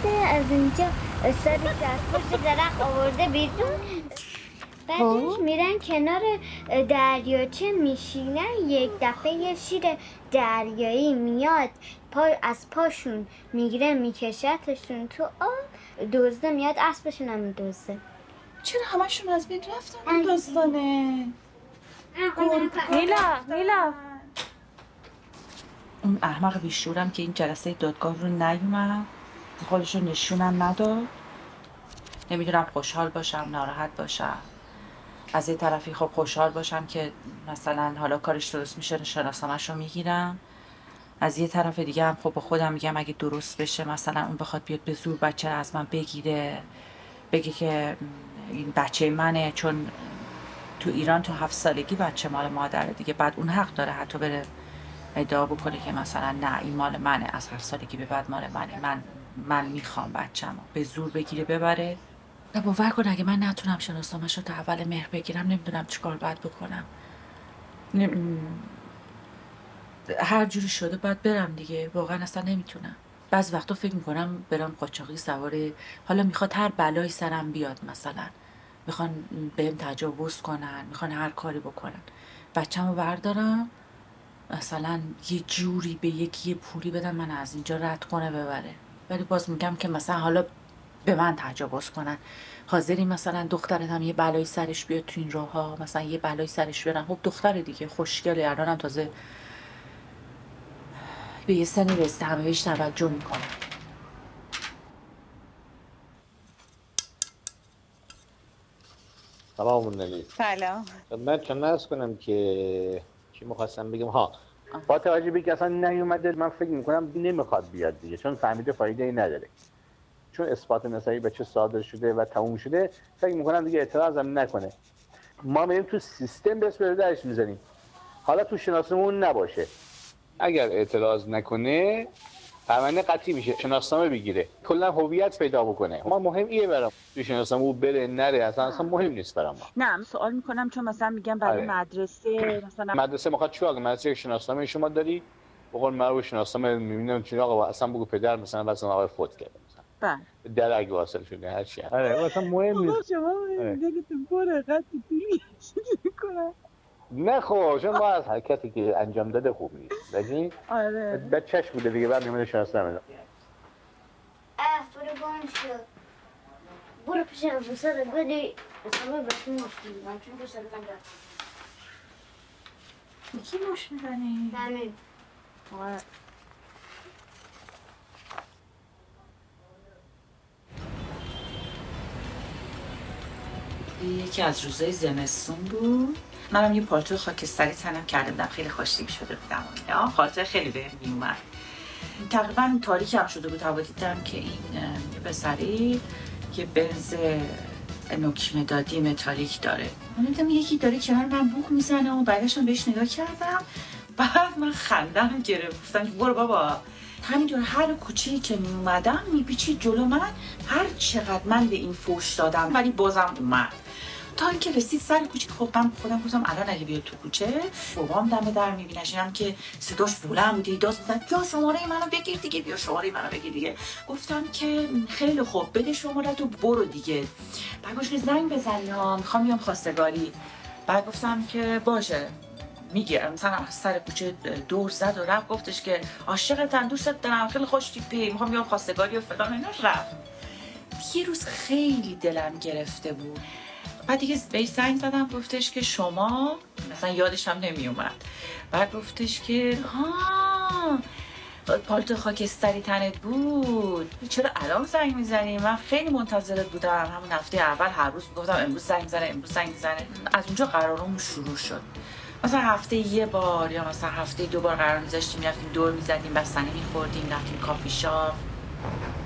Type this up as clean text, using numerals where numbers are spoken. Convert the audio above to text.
رفته از اینجا سرش از پشت درخت آورده بیرون. بعدش میرن کنار دریاچه میشینن. یک دفعه یه شیر دریایی میاد از پاشون میگیره میکشتشون تو آب. دزده میاد اسبشون هم میدزده. چرا همشون از بین رفتن این داستانه؟ میلا اون احمق بیشورم که این جلسه دادگاه رو نیومد، خودش رو نشونم نداد. نمیدونم خوشحال باشم ناراحت باشم. از یه طرفی خب خوشحال باشم که مثلا حالا کارش درست میشه شناسنامه‌ش رو میگیرم، از یه طرف دیگه هم خب با خودم میگم اگه درست بشه مثلا اون بخواد بیاد به زور بچه رو از من بگیره، بگه که این بچه منه، چون تو ایران تو 7 سالگی بچه مال مادره دیگه. بعد اون حق داره حتی بره ادعا بکنه که مثلا نه این مال منه، از 7 سالگی به بعد مال منه، من میخوام بچه‌مو به زور بگیره ببره. نه باور کن اگه من نتونم شناسنامه‌شو تا اول مهر بگیرم نمیدونم چیکار باید بکنم. هر جوری شده باید برم دیگه، واقعا اصلا نمیتونم. بعضی وقتا فکر میکنم برم قاچاقی سواره، حالا میخواد هر بلایی سرم بیاد، مثلا میخوان بهم تجاوز کنن، میخوان هر کاری بکنن، بچه‌مو بردارم مثلا یه جوری به یکی پولی بدم من از اینجا رد کنه ببره. ولی باز میگم که مثلا حالا به من تجاوز کنن، حاضری مثلا دخترت هم یه بلایی سرش بیاد تو این راه ها، مثلا یه بلایی سرش بیارن، خب دختر دیگه خوشگله، الانم تازه به یه سنی رسیده همه بهش توجه میکنن. سلام النبی. سلام. من چون نرس کنم که چی میخواستم بگم با توجه به که اصلا نیومده، من فکر میکنم نمیخواد بیاد دیگه، چون فهمیده فایده ای نداره، چون اثبات نسایی بچه صادر شده و تموم شده، فکر میکنم دیگه اعتراضم نکنه. ما میریم تو سیستم بس به درش میزنیم، حالا تو شناسنامه‌مون نباشه. اگر اعتراض نکنه پرونده قطعی میشه، شناسنامه بگیره، کلا هویت پیدا بکنه. ما مهم ایه برام تو شناسنامه بره نره اصلا مهم نیست برام. نه سوال میکنم چون مثلا میگم برای مدرسه، مثلا مدرسه میخواد چیکار کنه؟ مدرسه شناسنامه شما داری؟ بقول معروف شناسنامه میبینم چی آقا اصلا بگو پدر مثلا واسه آقا فوت کرده مثلا. بله. در اگه واصل شده هر چی. آره اصلا مهم نیست. شما دیگه پر قد میکنم. نه خب چون ما از حرکتی که انجام داده خوب نیست. ببین آره. بعد چش بوده دیگه، بعد میمونه شناسنامه. برو گم شد. برو پیش افسر بگی اصلا بهتون مشکل چون تو سر من کی مش میزنی؟ همین. یکی از روزای زمستون بود، منم یه پالتو خاکستری تنم کرده بودم، خیلی خوشتیپ شده بودم اینا، پالتو خیلی بهم میومد. تقریبا تاریک هم شده بود هوا، دیدم که این پسری که بنز نوک مدادی متالیک داره، من دیدم یکی داره کنار من بوق میزنه و بعدشم بهش نگاه کردم، بعد من خندم گرفت، گفتم برو بابا. همینطور هر کوچه‌ای که می اومدم میپیچید جلو من، هر چقدر من به این فوش دادم ولی بازم اومد، تا اینکه رسید سر کوچه. خب من خودم گفتم الان اگه بیاد تو کوچه بابام دم در میبینه، اینم که صداش بلند بوده، داد زدن یا شماره منو بگیر دیگه، بیا شماره منو بگیر دیگه. گفتم که خیلی خوب بده شماره تو برو دیگه. بعد گوش زنگ بزنی ها میخوام بیام خواستگاری. بعد گفتم که باشه میگه، مثلا سر کوچه دور زد و رفت، گفتش که عاشقتم دوستت دارم خیلی خوش تیپی میخوام بیام خواستگاری و فلان اینا. رفت. یه روز خیلی دلم گرفته بود، بعد دیگه بهش زنگ زدم، گفتش که شما، مثلا یادش هم نمی اومد، بعد گفتش که پالتو خاکستری تنت بود، چرا الان زنگ میزنی؟ من خیلی منتظرت بودم، همون هفته اول هر روز میگفتم امروز زنگ زنه. از اونجا قرارمون شروع شد، مثلا هفته یه بار یا مثلا هفته 2 بار قرار میذاشتیم، میرفتیم دور میزدیم، بستنی میخوردیم، رفتیم کافی شاپ.